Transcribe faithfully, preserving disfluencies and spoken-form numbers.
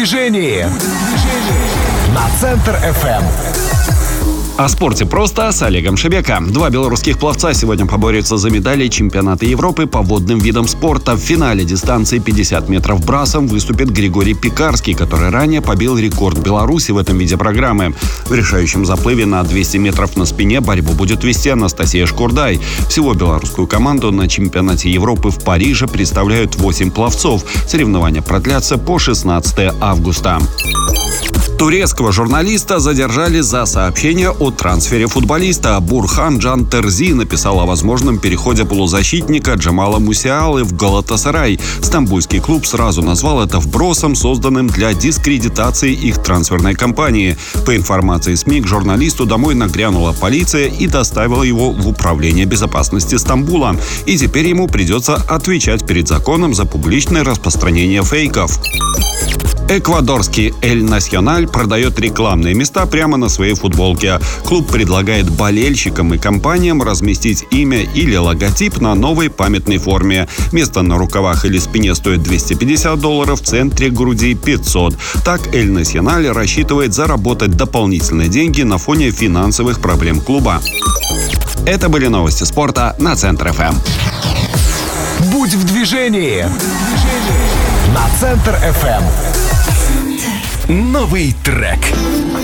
движении на Центр эф эм. О спорте просто с Олегом Шебека. Два белорусских пловца сегодня поборются за медали чемпионата Европы по водным видам спорта. В финале дистанции пятьдесят метров брасом выступит Григорий Пекарский, который ранее побил рекорд Беларуси в этом виде программы. В решающем заплыве на двести метров на спине борьбу будет вести Анастасия Шкурдай. Всего белорусскую команду на чемпионате Европы в Париже представляют восемь пловцов. Соревнования продлятся по шестнадцатое августа. Турецкого журналиста задержали за сообщение о трансфере футболиста. Бурхан Джан Терзи написал о возможном переходе полузащитника Джамала Мусиалы в Галатасарай. Стамбульский клуб сразу назвал это вбросом, созданным для дискредитации их трансферной кампании. По информации СМИ, к журналисту домой нагрянула полиция и доставила его в Управление безопасности Стамбула. И теперь ему придется отвечать перед законом за публичное распространение фейков. Эквадорский Эль Насьональ продает рекламные места прямо на своей футболке. Клуб предлагает болельщикам и компаниям разместить имя или логотип на новой памятной форме. Место на рукавах или спине стоит двести пятьдесят долларов, в центре груди пятьсот. Так Эль Насьональ рассчитывает заработать дополнительные деньги на фоне финансовых проблем клуба. Это были новости спорта на Центр эф эм. Будь в движении на Центр эф эм. Новый трек.